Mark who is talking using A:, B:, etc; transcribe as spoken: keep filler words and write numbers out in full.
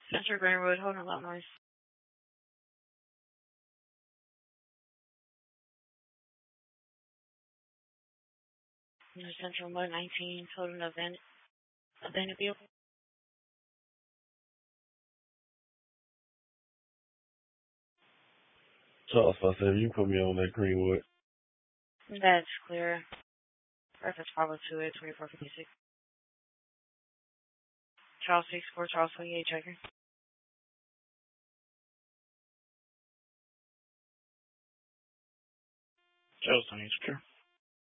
A: Central Greenwood, hold on, a lot noise. Central one nineteen, total event, abandoned vehicle.
B: Charles, I said you put me on that Greenwood.
A: That's clear. Reference five oh two eight twenty-four fifty-six. Charles six four, Charles twenty-eight, checker.
C: Charles twenty-eight, checker.